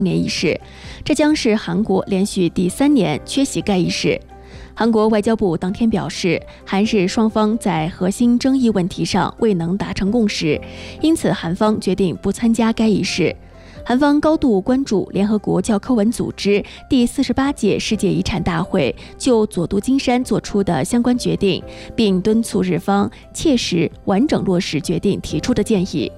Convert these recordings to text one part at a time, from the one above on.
年仪式，这将是韩国连续第3年缺席该仪式。韩国外交部当天表示，韩日双方在核心争议问题上未能达成共识，因此韩方决定不参加该仪式。韩方高度关注联合国教科文组织第48届世界遗产大会就佐渡金山作出的相关决定，并敦促日方切实完整落实决定提出的建议。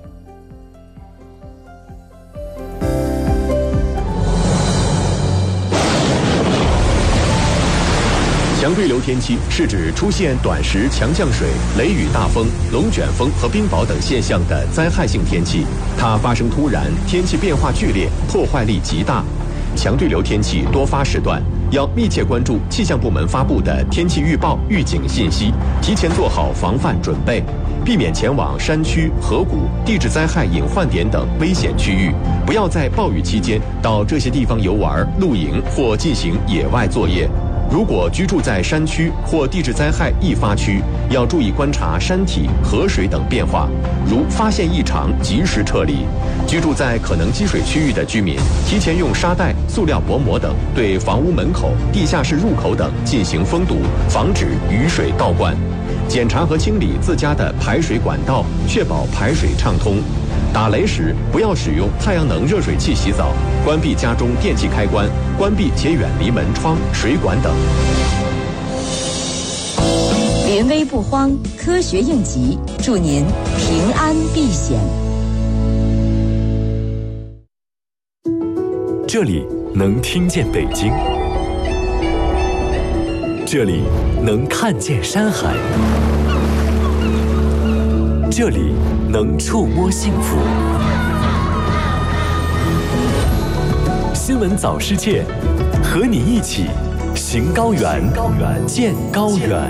强对流天气是指出现短时强降水、雷雨大风、龙卷风和冰雹等现象的灾害性天气，它发生突然，天气变化剧烈，破坏力极大。强对流天气多发时段，要密切关注气象部门发布的天气预报、预警信息，提前做好防范准备，避免前往山区、河谷、地质灾害隐患点等危险区域，不要在暴雨期间到这些地方游玩、露营或进行野外作业。如果居住在山区或地质灾害易发区，要注意观察山体、河水等变化，如发现异常及时撤离。居住在可能积水区域的居民，提前用沙袋、塑料薄膜等对房屋门口、地下室入口等进行封堵，防止雨水倒灌。检查和清理自家的排水管道，确保排水畅通。打雷时不要使用太阳能热水器洗澡，关闭家中电气开关，关闭且远离门窗、水管等。 临危不慌，科学应急，祝您平安避险。 这里能听见北京，这里能看见山海，这里能触摸幸福。新闻早世界，和你一起行高原，见高原。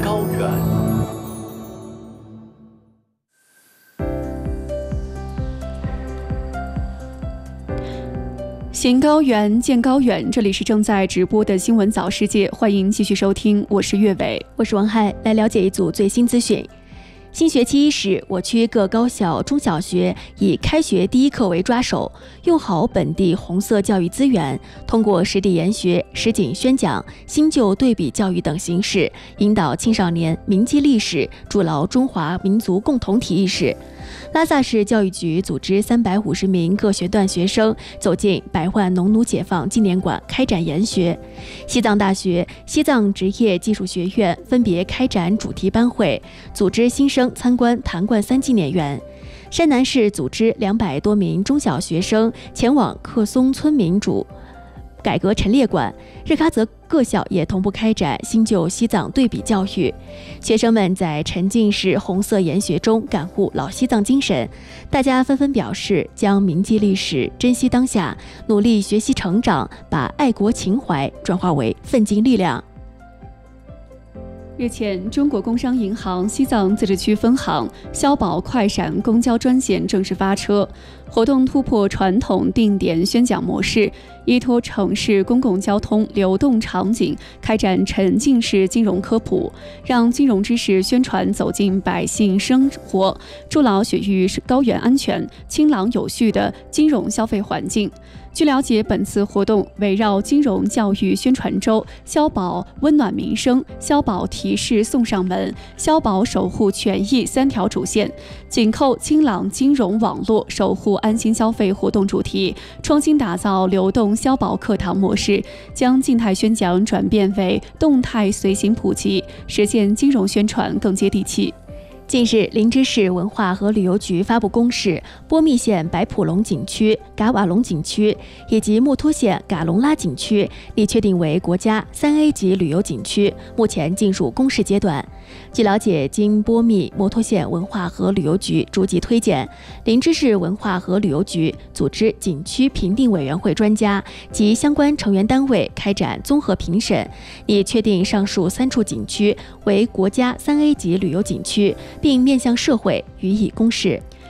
行高原，见高远。这里是正在直播的新闻早世界，欢迎继续收听，我是岳伟， 我是王翰，来了解一组最新资讯。新学期伊始，我区各高校、中小学以开学第一课为抓手，用好本地红色教育资源，通过实地研学、实景宣讲、新旧对比教育等形式，引导青少年铭记历史，筑牢中华民族共同体意识。拉萨市教育局组织350名各学段学生走进100万农奴解放纪念馆开展研学。西藏大学、西藏职业技术学院分别开展主题班会，组织新生参观谭冠3纪念园。山南市组织200多名中小学生前往克松村民主改革陈列馆，日喀则各校也同步开展新旧西藏对比教育，学生们在沉浸式红色研学中感悟老西藏精神，大家纷纷表示将铭记历史、珍惜当下，努力学习成长，把爱国情怀转化为奋进力量。 日前，中国工商银行西藏自治区分行消保快闪公交专线正式发车，活动突破传统定点宣讲模式，依托城市公共交通流动场景，开展沉浸式金融科普，让金融知识宣传走进百姓生活，筑牢雪域高原安全、清朗有序的金融消费环境。据了解，本次活动围绕金融教育宣传周、消保温暖民生、消保提示送上门、消保守护权益3条主线，紧扣清朗金融网络守护安心消费活动主题，创新打造流动消保课堂模式，将静态宣讲转变为动态随行普及，实现金融宣传更接地气。 近日，林芝市文化和旅游局发布公示，波密县白普隆景区、嘎瓦隆景区以及墨脱县嘎隆拉景区拟确定为国家3A 级旅游景区，目前进入公示阶段。据了解，经波密、墨脱县文化和旅游局逐级推荐，林芝市文化和旅游局组织景区评定委员会专家及相关成员单位开展综合评审，拟确定上述3处景区为国家3A 级旅游景区，并面向社会予以公示。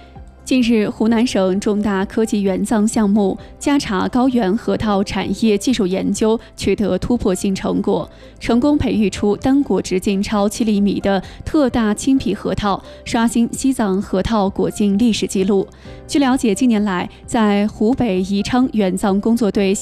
近日，湖南省重大科技援藏项目加查高原核桃产业技术研究取得突破性成果，成功培育出单果直径超7厘米的特大青皮核桃，刷新西藏核桃果径历史记录。据了解，近年来在湖北宜昌援藏工作队